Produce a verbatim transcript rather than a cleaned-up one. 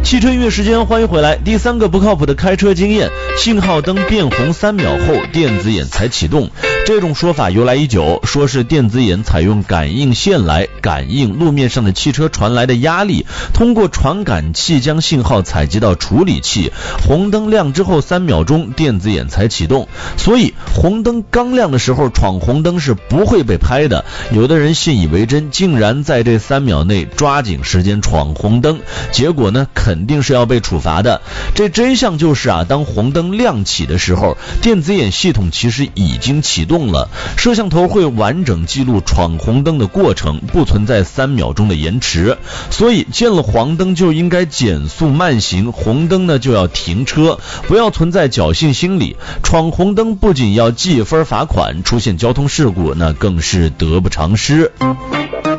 汽车音乐时间，欢迎回来。第三个不靠谱的开车经验，信号灯变红三秒后电子眼才启动。这种说法由来已久，说是电子眼采用感应线来感应路面上的汽车传来的压力，通过传感器将信号采集到处理器，红灯亮之后三秒钟电子眼才启动。所以红灯刚亮的时候闯红灯是不会被拍的。有的人信以为真，竟然在这三秒内抓紧时间闯红灯，结果呢肯定是要被处罚的。这真相就是啊，当红灯亮起的时候，电子眼系统其实已经启动了，摄像头会完整记录闯红灯的过程，不存在三秒钟的延迟。所以见了黄灯就应该减速慢行，红灯呢就要停车，不要存在侥幸心理。闯红灯不仅要记分罚款，出现交通事故那更是得不偿失。